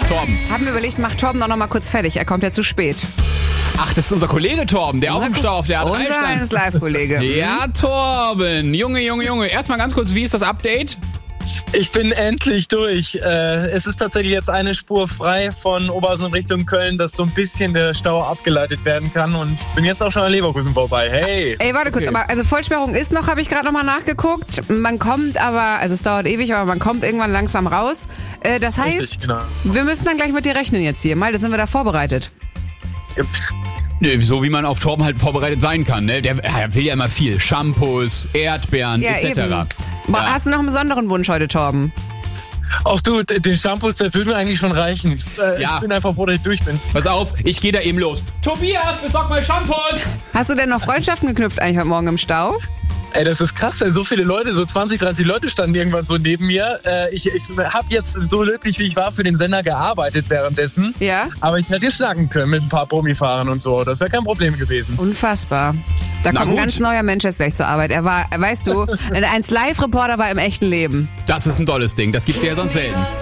Torben. Haben wir überlegt, macht Torben doch noch mal kurz fertig. Er kommt ja zu spät. Ach, das ist unser Kollege Torben, der auch im Stau auf der A3 Unser stand. eines Live-Kollege. Ja, Torben. Junge. Erstmal ganz kurz, wie ist das Update? Ich bin endlich durch. Es ist tatsächlich jetzt eine Spur frei von Oberhausen in Richtung Köln, dass so ein bisschen der Stau abgeleitet werden kann und bin jetzt auch schon an Leverkusen vorbei. Hey! Ey, warte kurz, aber also Vollsperrung ist noch, habe ich gerade nochmal nachgeguckt. Man kommt aber, also es dauert ewig, aber man kommt irgendwann langsam raus. Das heißt, Richtig, genau. wir müssen dann gleich mit dir rechnen jetzt hier. Malte, sind wir da vorbereitet? Nö, so wie man auf Torben halt vorbereitet sein kann, ne? Der will ja immer viel. Shampoos, Erdbeeren, etc. Eben. Boah, hast du noch einen besonderen Wunsch heute, Torben? Auch du, den Shampoos, der würde mir eigentlich schon reichen. Ja. Ich bin einfach froh, dass ich durch bin. Pass auf, ich gehe da eben los. Tobias, besorg mal Shampoos! Hast du denn noch Freundschaften geknüpft eigentlich heute Morgen im Stau? Ey, das ist krass, so viele Leute, so 20, 30 Leute standen irgendwann so neben mir. Ich habe jetzt so löblich, wie ich war, für den Sender gearbeitet währenddessen. Ja? Aber ich hätte schnacken können mit ein paar Promifahrern und so. Das wäre kein Problem gewesen. Unfassbar. Da Na kommt ein gut. ganz neuer Mensch jetzt gleich zur Arbeit. Er war, weißt du, ein Live-Reporter war im echten Leben. Das ist ein tolles Ding, das gibt's ja sonst selten.